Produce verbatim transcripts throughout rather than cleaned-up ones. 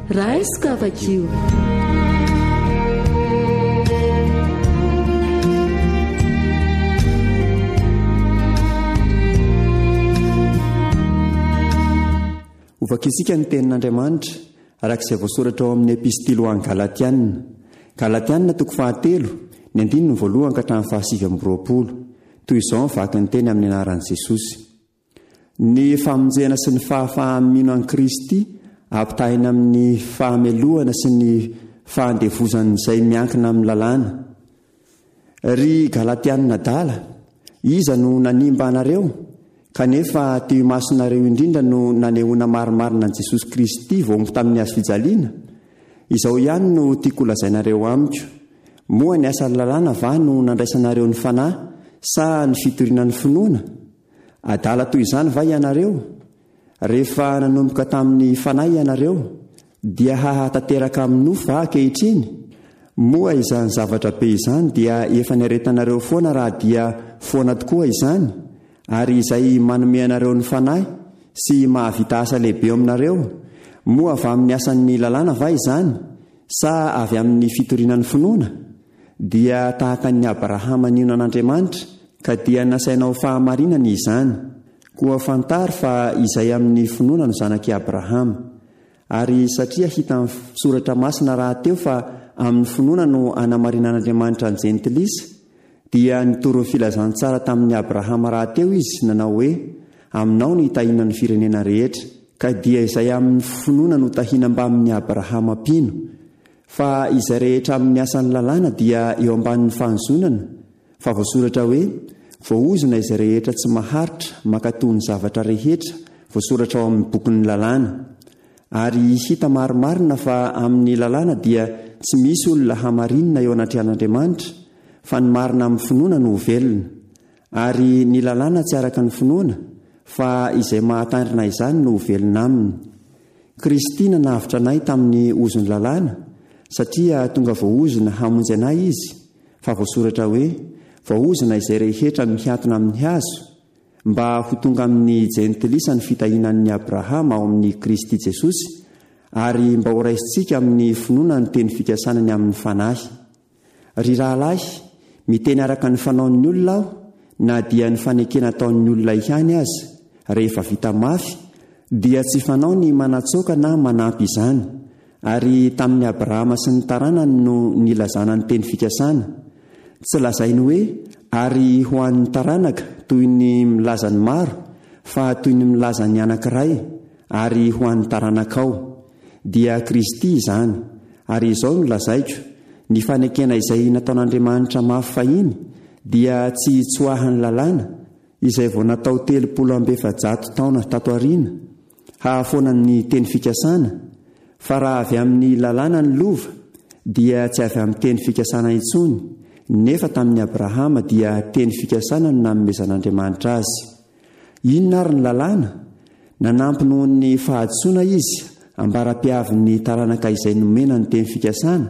raisika avakio. Ovakitsika ny tenin'Andriamanitra arak'izay voasoratra ao amin'ny epistily ho an'ny Galatianina. Galatianina toko fahatelo ny andininy voalohany ka hatramin'ny fahasivy amby roapolo. Toy izao mivaky ny teny amin'ny anaran'i Jesosy. Ny famonjena sy ny fahafahamino an'i Kristy ampitahina amin'ny fahamelohana sy ny fahandevozan'izay miankina amin'ny lalàna. Ry Galatianina dala, iza no nanimba anareo? Kanefa teo masonareo indrindra no nanehoana marimarina an'i Jesosy Kristy voaomby tamin'ny hazo fijaliana. Izao ihany no tiako lazainareo amiko. Moa ny asan'ny lalàna va no nandraisanareo ny fanahy sa ny fitorianan'ny finoana? Adala toy izany va ianareo? Rehefa nanomboka tamin'ny fanahy ianareo dia hahatanteraka amin'ny nofo va ankehitriny? Moa izany zavatra be izany dia efa niaretanareo foana raha dia foana tokoa izany. Ary izay manome anareo ny fanahy sy mahavita asa lehibe aminareo, moa avy amin'ny asan'ny lalàna va izany sa avy amin'ny fitorianan'ny finoana? Dia tahaka ny Abrahama niona an'Andriamanitra ka dia nasainao fahamarinana izany. Koa fantary fa izay amin'ny finoana no zanaky Abrahama. Ary satria hita amin'ny soratra masina raha teo fa amin'ny finoana no anamarinan'Andriamanitra ny jentilisa, dia nitoro ny filazantsara tamin'ny Abrahama raha teo izy nanao hoe aminao no hitahina ny firenena rehetra, ka dia izay amin'ny finoana no tahina mba amin'ny Abrahama pino. Fa izay rehetra amin'ny asan'ny lalàna dia eo ambanin'ny fanzonana, fa voasoratra hoe voaozona izay rehetra tsy maharitra makatoy ny zavatra rehetra, voasoratra ao amin'ny bokin'ny lalàna. Ary hita marimarina fa amin'ny lalàna dia tsy misy olona hamarinina eo anatrehan'Andriamanitra, fa ny marina amin'ny finoana no velona. Ary ny lalàna tsy araka ny finoana, fa izay mahatandrina izany no velona aminy. Kristy nanavitra anay tamin'ny ozony lalàna, satria tonga voaozona hamonjy anay izy, fa voasoratra hoe voaozona izay rehetra mihantona amin'ny hazo, mba ho tonga amin'ny jentilisa ny fitahinan'ny Abrahama ao amin'ny Kristy Jesosy, ary mba ho raisitsika amin'ny finoana ny teny fikasanany amin'ny fanahy. Ry rahalahy, miteny araka ny fanaon'ny olona aho, na dia ny fanekena ataon'ny olona ihany aza, rehefa vita mafy dia tsy fanao ny manatsoaka na manampy izany. Ary tamin'ny Abrahama sy ny taranany no nilazana ny teny fikasana. Tsy lazainy hoe ary ho an'ny taranaka toy ny milaza ny maro, fa toy ny milaza ny anankiray ary ho an'ny taranakao. Dia Kristy izany. Ary izao no lazaiko, ny fanekena izay nataon'Andriamanitra mafy fahiny dia tsy tsoahan'ny lalàna izay vao natao telopolo amby efajato taona tato aoriana hahafoana ny teny fikasana. Fa raha avy amin'ny lalàna ny lova dia tsy avy amin'ny teny fikasana intsony, nefa tamin'ny Abrahama dia teny fikasana no nanomezan'Andriamanitra azy. Inona ary ny lalàna? Nanampy noho ny fahadsoana izy ambara-piavy ny taranaka izay nomena ny teny fikasana,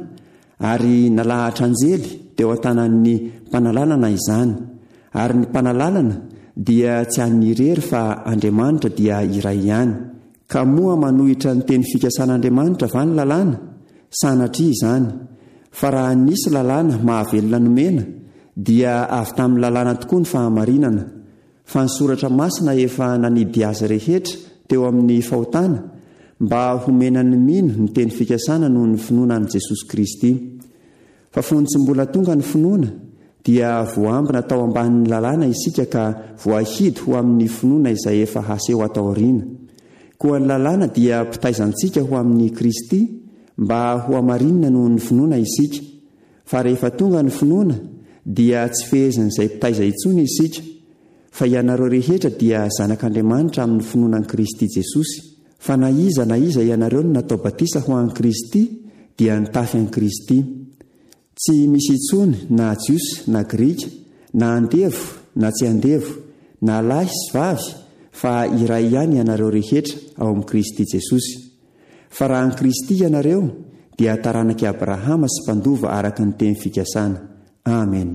ary nalahatra anjely teo an-tanan'ny mpanalalana izany. Ary ny mpanalalana dia tsy any irery fa Andriamanitra dia iray ihany. Ka moa manohitra ny teny fikasan'Andriamanitra va ny lalàna? Sanatria izany. Fa raha nisy lalàna mahavelona nomena dia avy tamin'ny lalàna tokoa ny fahamarinana. Fa ny soratra masina efa nanidy azy rehetra teo amin'ny fahotana mba homena ny mino ny teny fikasana noho ny finoana an'i Jesosy Kristy. Fa fony tsy mbola tonga ny finoana dia voambina tao ambanin'ny lalàna isika ka voahidy ho amin'ny finoana izay efa haseho atao aoriana. Koa ny lalàna dia mpitaizantsika ho amin'ny Kristy mba ho amarinina noho ny finoana isika. Fa rehefa tonga ny finoana dia tsy fehezin'izay mpitaiza intsony isika, fa ianareo rehetra dia zanak'Andriamanitra amin'ny finoanan'i Kristy Jesosy. Fa na iza na iza ianareo no natao batisa ho an'i Kristy dia nitafy an'i Kristy. Tsy misy intsony na jiosy na grika, na andevo na tsy andevo, na lahy sy vavy, fa iray ihany ianareo rehetra ao amin'i Kristy Jesosy. Fa raha an'i Kristy ianareo dia taranaky Abrahama sy mpandova araka ny teny fikasana. Amen.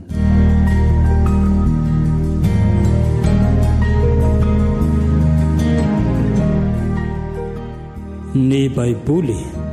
Ny Baiboly